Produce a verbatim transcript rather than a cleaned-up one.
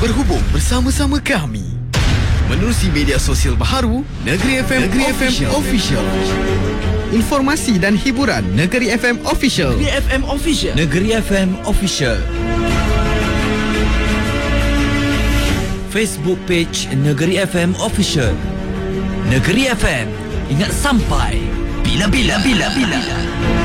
berhubung bersama-sama kami menerusi media sosial baharu Negeri F M, Negeri F M Official. Informasi dan hiburan Negeri F M Official. Negeri F M Official. Negeri F M Official. Facebook page Negeri F M Official. Negeri F M, ingat sampai bila-bila bila bila.